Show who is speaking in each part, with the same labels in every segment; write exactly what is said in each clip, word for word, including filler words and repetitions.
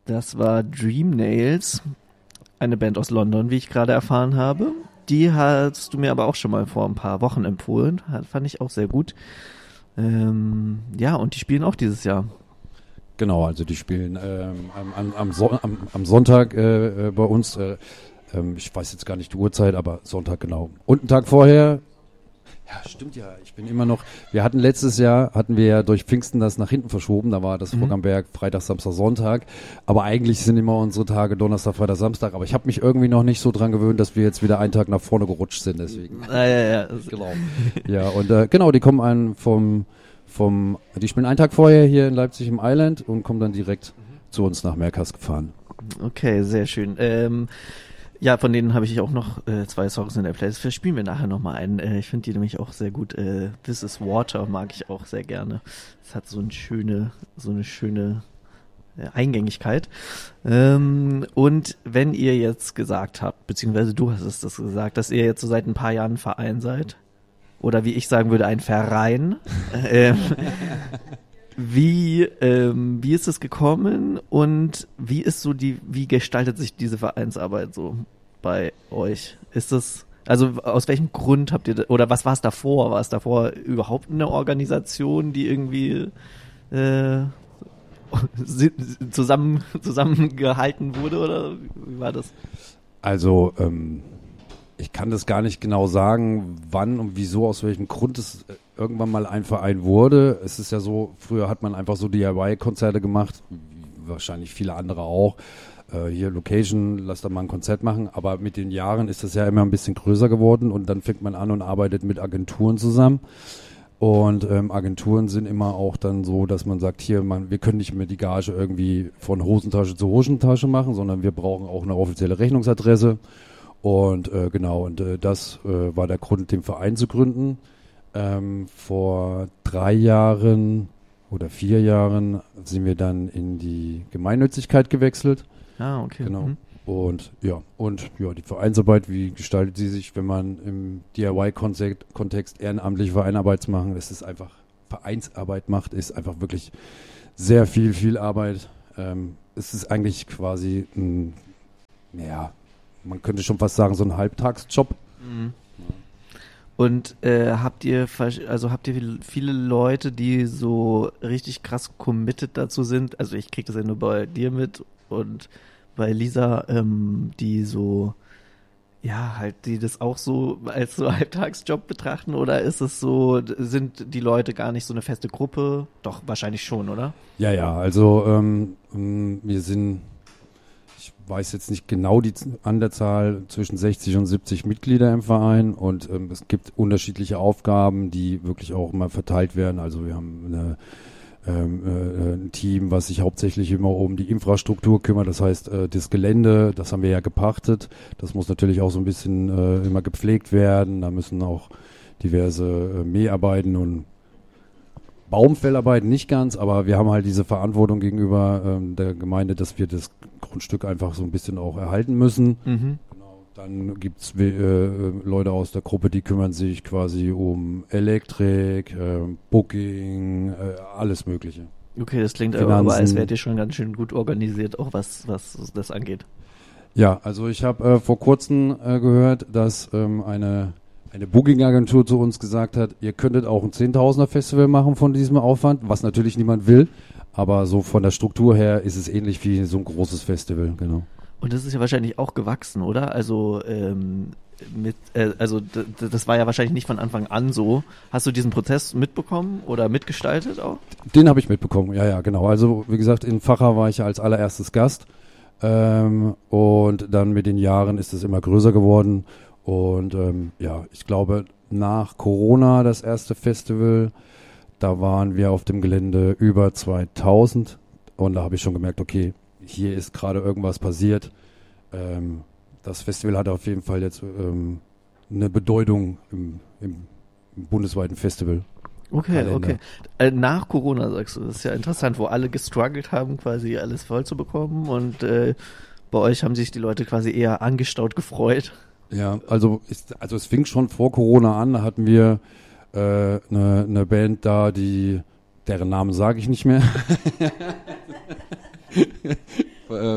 Speaker 1: Das war Dream Nails, eine Band aus London, wie ich gerade erfahren habe. Die hast du mir aber auch schon mal vor ein paar Wochen empfohlen. Fand ich auch sehr gut. Ähm, ja, und die spielen auch dieses Jahr.
Speaker 2: Genau, also die spielen ähm, am, am, so- am, am Sonntag äh, bei uns. Äh, ähm, ich weiß jetzt gar nicht die Uhrzeit, aber Sonntag genau. Und einen Tag vorher. Ja, stimmt ja. Ich bin immer noch. Wir hatten letztes Jahr, hatten wir ja durch Pfingsten das nach hinten verschoben. Da war das
Speaker 1: Mhm.
Speaker 2: Rock am Berg Freitag, Samstag, Sonntag. Aber eigentlich sind immer unsere Tage Donnerstag, Freitag, Samstag. Aber ich habe mich irgendwie noch nicht so dran gewöhnt, dass wir jetzt wieder einen Tag nach vorne gerutscht sind. Deswegen.
Speaker 1: Ah, ja, ja.
Speaker 2: Genau. Ja, und äh, genau, die kommen an vom, vom, die spielen einen Tag vorher hier in Leipzig im Island und kommen dann direkt zu uns nach Merkas gefahren.
Speaker 1: Okay, sehr schön. Ähm, ja, von denen habe ich auch noch äh, zwei Songs in der Playlist. Vielleicht spielen wir nachher nochmal einen. Äh, ich finde die nämlich auch sehr gut. Äh, This is Water mag ich auch sehr gerne. Es hat so eine schöne, so eine schöne äh, Eingängigkeit. Ähm, und wenn ihr jetzt gesagt habt, beziehungsweise du hast es das gesagt, dass ihr jetzt so seit ein paar Jahren ein Verein seid, oder wie ich sagen würde, ein Verein, ähm, Wie, ähm, wie ist es gekommen und wie ist so die, wie gestaltet sich diese Vereinsarbeit so bei euch? Ist es, also aus welchem Grund habt ihr, oder was war es davor? War es davor überhaupt eine Organisation, die irgendwie äh, zusammen, zusammengehalten wurde, oder wie war das?
Speaker 2: Also, ähm, ich kann das gar nicht genau sagen, wann und wieso, aus welchem Grund es äh, irgendwann mal ein Verein wurde. Es ist ja so, früher hat man einfach so D I Y-Konzerte gemacht, wie wahrscheinlich viele andere auch. Äh, hier Location, lass da mal ein Konzert machen. Aber mit den Jahren ist das ja immer ein bisschen größer geworden und dann fängt man an und arbeitet mit Agenturen zusammen. Und ähm, Agenturen sind immer auch dann so, dass man sagt, hier, man, wir können nicht mehr die Gage irgendwie von Hosentasche zu Hosentasche machen, sondern wir brauchen auch eine offizielle Rechnungsadresse. Und äh, genau, und äh, das äh, war der Grund, den Verein zu gründen. Ähm, vor drei Jahren oder vier Jahren sind wir dann in die Gemeinnützigkeit gewechselt.
Speaker 1: Ah, okay.
Speaker 2: Genau.
Speaker 1: Mhm.
Speaker 2: Und ja, und ja, die Vereinsarbeit, wie gestaltet sie sich, wenn man im D I Y-Kontext ehrenamtliche Vereinsarbeit machen? Das ist einfach, Vereinsarbeit macht, ist einfach wirklich sehr viel, viel Arbeit. Ähm, es ist eigentlich quasi ein, ja, man könnte schon fast sagen, so ein Halbtagsjob.
Speaker 1: Mhm. Und äh, habt ihr versch- also habt ihr viele Leute, die so richtig krass committed dazu sind? Also ich krieg das ja nur bei dir mit und bei Lisa, ähm, die so, ja, halt, die das auch so als so Halbtagsjob betrachten, oder ist es so, sind die Leute gar nicht so eine feste Gruppe? Doch, wahrscheinlich schon, oder?
Speaker 2: Ja, ja, also ähm, ähm, wir sind, ich weiß jetzt nicht genau die Z- an der Zahl, zwischen sechzig und siebzig Mitglieder im Verein und ähm, es gibt unterschiedliche Aufgaben, die wirklich auch immer verteilt werden. Also wir haben eine, ähm, äh, ein Team, was sich hauptsächlich immer um die Infrastruktur kümmert, das heißt äh, das Gelände, das haben wir ja gepachtet, das muss natürlich auch so ein bisschen äh, immer gepflegt werden, da müssen auch diverse äh, Mäharbeiten und Baumfellarbeiten nicht ganz, aber wir haben halt diese Verantwortung gegenüber ähm, der Gemeinde, dass wir das Grundstück einfach so ein bisschen auch erhalten müssen.
Speaker 1: Mhm.
Speaker 2: Genau. Dann gibt's äh, Leute aus der Gruppe, die kümmern sich quasi um Elektrik, äh, Booking, äh, alles Mögliche.
Speaker 1: Okay, das klingt
Speaker 2: Finanzen.
Speaker 1: aber, als wärt ihr schon ganz schön gut organisiert, auch was, was das angeht.
Speaker 2: Ja, also ich habe äh, vor kurzem äh, gehört, dass ähm, eine eine Booking-Agentur zu uns gesagt hat, ihr könntet auch ein Zehntausender-Festival machen von diesem Aufwand, was natürlich niemand will, aber so von der Struktur her ist es ähnlich wie so ein großes Festival, genau.
Speaker 1: Und das ist ja wahrscheinlich auch gewachsen, oder? Also ähm, mit, äh, also d- d- das war ja wahrscheinlich nicht von Anfang an so. Hast du diesen Prozess mitbekommen oder mitgestaltet auch?
Speaker 2: Den habe ich mitbekommen, ja, ja, genau. Also wie gesagt, in Facher war ich ja als allererstes Gast ähm, und dann mit den Jahren ist es immer größer geworden. Und ähm, ja, ich glaube, nach Corona, das erste Festival, da waren wir auf dem Gelände über zweitausend. Und da habe ich schon gemerkt, okay, hier ist gerade irgendwas passiert. Ähm, das Festival hat auf jeden Fall jetzt ähm, eine Bedeutung im, im, im bundesweiten Festival.
Speaker 1: Okay,
Speaker 2: Kalender.
Speaker 1: okay. Äh, nach Corona, sagst du, das ist ja interessant, wo alle gestruggelt haben, quasi alles voll zu bekommen. Und äh, bei euch haben sich die Leute quasi eher angestaut gefreut.
Speaker 2: Ja, also, ist, also es fing schon vor Corona an, da hatten wir eine äh, ne, ne Band da, die, deren Namen sage ich nicht mehr,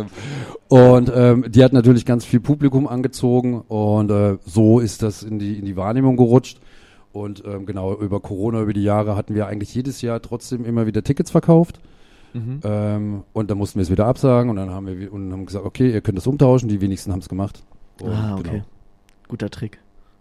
Speaker 2: Und ähm, die hat natürlich ganz viel Publikum angezogen und äh, so ist das in die, in die Wahrnehmung gerutscht. Und ähm, genau, über Corona, über die Jahre hatten wir eigentlich jedes Jahr trotzdem immer wieder Tickets verkauft. Mhm. Ähm, und dann mussten wir es wieder absagen und dann haben wir und haben gesagt, okay, ihr könnt es umtauschen, die wenigsten haben es gemacht. Und
Speaker 1: ah, okay.
Speaker 2: Genau.
Speaker 1: Guter Trick.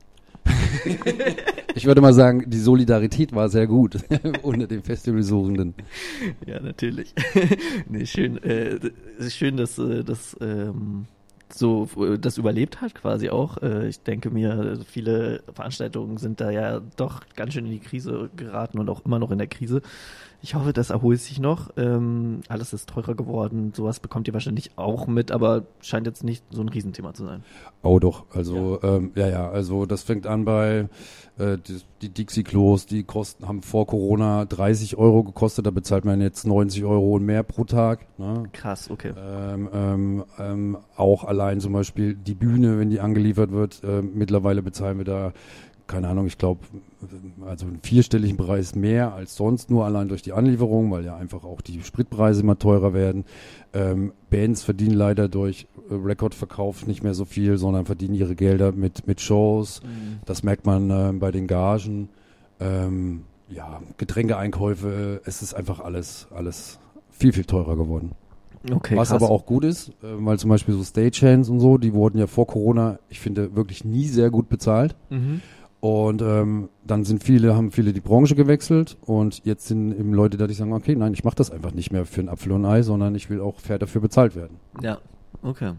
Speaker 2: Ich würde mal sagen, die Solidarität war sehr gut unter den Festivalsuchenden.
Speaker 1: Ja, natürlich. Nee, schön. Äh, es ist schön, dass äh, das ähm, so äh, das überlebt hat quasi auch. Äh, ich denke mir, viele Veranstaltungen sind da ja doch ganz schön in die Krise geraten und auch immer noch in der Krise. Ich hoffe, das erholt sich noch. Ähm, alles ist teurer geworden. Sowas bekommt ihr wahrscheinlich auch mit, aber scheint jetzt nicht so ein Riesenthema zu sein.
Speaker 2: Oh doch, also ja, ähm, ja, ja, also das fängt an bei äh, die, die Dixie-Klos, die kosten, haben vor Corona dreißig Euro gekostet, da bezahlt man jetzt neunzig Euro und mehr pro Tag. Ne?
Speaker 1: Krass, okay.
Speaker 2: Ähm, ähm, ähm, auch allein zum Beispiel die Bühne, wenn die angeliefert wird, äh, mittlerweile bezahlen wir da keine Ahnung, ich glaube, also einen vierstelligen Preis mehr als sonst, nur allein durch die Anlieferung, weil ja einfach auch die Spritpreise immer teurer werden. Ähm, Bands verdienen leider durch äh, Rekordverkauf nicht mehr so viel, sondern verdienen ihre Gelder mit, mit Shows. Mhm. Das merkt man äh, bei den Gagen. Ähm, ja, Getränkeeinkäufe, äh, es ist einfach alles, alles viel, viel teurer geworden.
Speaker 1: Okay,
Speaker 2: was
Speaker 1: krass.
Speaker 2: Aber auch gut ist, äh, weil zum Beispiel so Stagehands und so, die wurden ja vor Corona, ich finde, wirklich nie sehr gut bezahlt. Mhm. Und ähm, dann sind viele, haben viele die Branche gewechselt und jetzt sind eben Leute da, die sagen, okay, nein, ich mache das einfach nicht mehr für ein Apfel und ein Ei, sondern ich will auch fair dafür bezahlt werden.
Speaker 1: Ja, okay.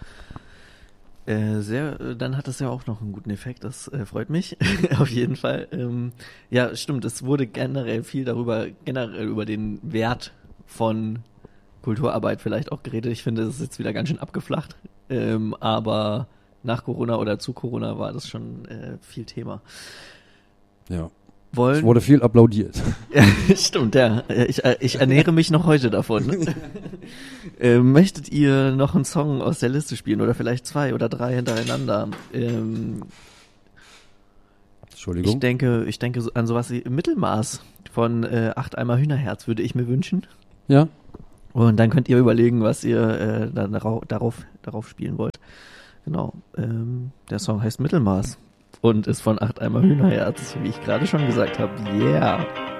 Speaker 1: Äh, sehr, äh, dann hat das ja auch noch einen guten Effekt, das äh, freut mich, auf jeden Fall. Ähm, ja, stimmt, es wurde generell viel darüber, generell über den Wert von Kulturarbeit vielleicht auch geredet. Ich finde, das ist jetzt wieder ganz schön abgeflacht, ähm, aber nach Corona oder zu Corona war das schon äh, viel Thema.
Speaker 2: Ja.
Speaker 1: Wollen,
Speaker 2: es wurde viel applaudiert.
Speaker 1: Ja, stimmt, ja. Ich, ich ernähre mich noch heute davon. äh, möchtet ihr noch einen Song aus der Liste spielen oder vielleicht zwei oder drei hintereinander? Ähm,
Speaker 2: Entschuldigung.
Speaker 1: Ich denke, ich denke an sowas wie Mittelmaß von äh, Acht Eimer Hühnerherz würde ich mir wünschen.
Speaker 2: Ja.
Speaker 1: Und dann könnt ihr überlegen, was ihr äh, dann darauf, darauf, darauf spielen wollt. Genau, ähm, der Song heißt Mittelmaß und ist von Acht Eimer Hühnerherz, wie ich gerade schon gesagt habe. Yeah!